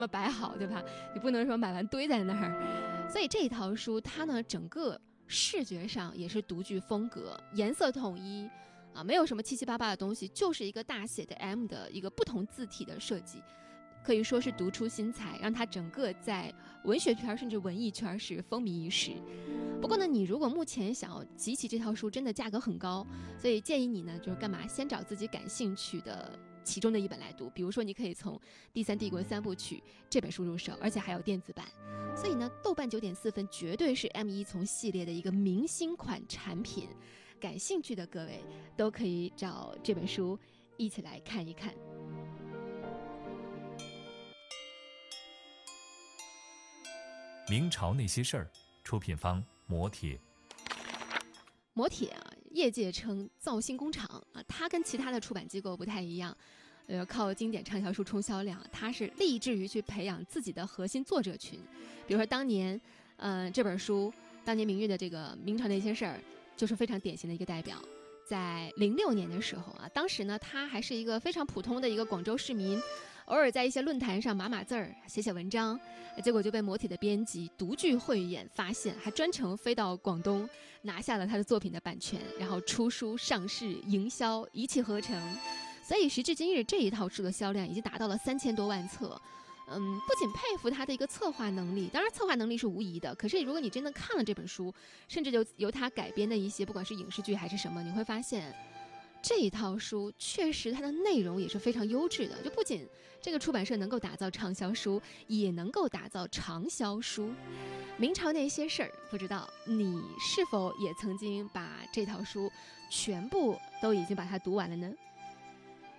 摆好，对吧？你不能说买完堆在那儿。所以这一套书它呢，整个视觉上也是独具风格，颜色统一啊，没有什么七七八八的东西，就是一个大写的 M 的一个不同字体的设计，可以说是独出心裁，让它整个在文学圈甚至文艺圈是风靡一时。不过呢，你如果目前想要集齐这套书，真的价格很高，所以建议你呢，就是干嘛，先找自己感兴趣的其中的一本来读。比如说你可以从《第三帝国三部曲》这本书入手，而且还有电子版。所以呢，豆瓣9.4分绝对是 M1从系列的一个明星款产品，感兴趣的各位都可以找这本书一起来看一看。 明朝那些事儿，出品方磨铁。 磨铁啊，业界称造星工厂啊，它跟其他的出版机构不太一样，靠经典畅销书冲销量，它是立志于去培养自己的核心作者群。比如说当年，这本书当年明月的这个明朝那些事儿，就是非常典型的一个代表。在06年的时候啊，当时呢，他还是一个非常普通的一个广州市民，偶尔在一些论坛上码字儿、写文章，结果就被磨铁的编辑独具慧眼发现，还专程飞到广东拿下了他的作品的版权，然后出书、上市、营销一气呵成。所以时至今日，这一套书的销量已经达到了3000多万册。不仅佩服他的一个策划能力，当然策划能力是无疑的，可是如果你真的看了这本书，甚至就由他改编的一些不管是影视剧还是什么，你会发现这一套书确实它的内容也是非常优质的，就不仅这个出版社能够打造畅销书，也能够打造长销书。明朝那些事儿，不知道你是否也曾经把这套书全部都已经把它读完了呢？